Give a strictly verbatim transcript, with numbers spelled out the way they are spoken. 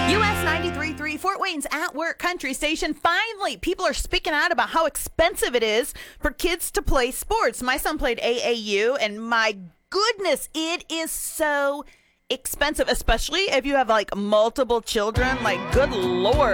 U S ninety-three point three, Fort Wayne's At Work Country Station. Finally, people are speaking out about how expensive it is for kids to play sports. My son played A A U, and my goodness, it is so expensive, especially if you have like multiple children. Like, good Lord.